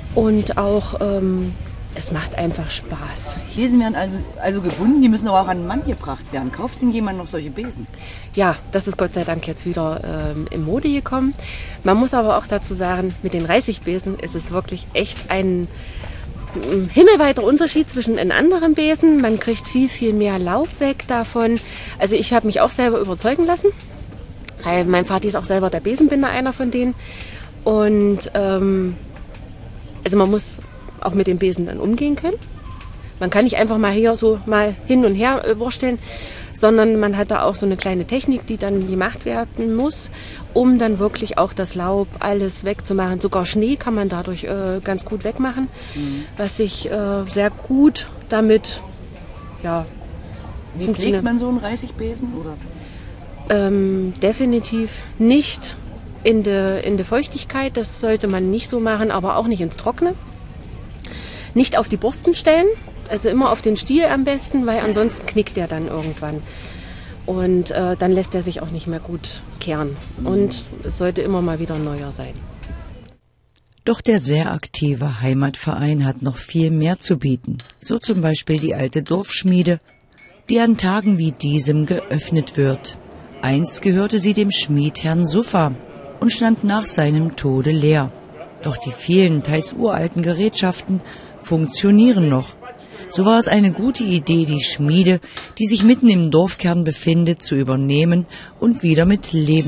und auch es macht einfach Spaß. Besen werden also gebunden, die müssen aber auch an den Mann gebracht werden. Kauft denn jemand noch solche Besen? Ja, das ist Gott sei Dank jetzt wieder in Mode gekommen. Man muss aber auch dazu sagen, mit den Reisigbesen ist es wirklich echt ein himmelweiter Unterschied zwischen den anderen Besen. Man kriegt viel, viel mehr Laub weg davon. Also ich habe mich auch selber überzeugen lassen. Weil mein Vati ist auch selber der Besenbinder, einer von denen. Und also man muss auch mit dem Besen dann umgehen können. Man kann nicht einfach mal hier so mal hin und her wursteln, sondern man hat da auch so eine kleine Technik, die dann gemacht werden muss, um dann wirklich auch das Laub alles wegzumachen. Sogar Schnee kann man dadurch ganz gut wegmachen, was sich sehr gut damit Wie pflegt man so einen Reisigbesen? Oder? Definitiv nicht in der Feuchtigkeit, das sollte man nicht so machen, aber auch nicht ins Trockene. Nicht auf die Borsten stellen, also immer auf den Stiel am besten, weil ansonsten knickt der dann irgendwann. Und dann lässt er sich auch nicht mehr gut kehren. Und es sollte immer mal wieder ein neuer sein. Doch der sehr aktive Heimatverein hat noch viel mehr zu bieten. So zum Beispiel die alte Dorfschmiede, die an Tagen wie diesem geöffnet wird. Einst gehörte sie dem Schmied Herrn Suffer und stand nach seinem Tode leer. Doch die vielen, teils uralten Gerätschaften funktionieren noch. So war es eine gute Idee, die Schmiede, die sich mitten im Dorfkern befindet, zu übernehmen und wieder mit Leben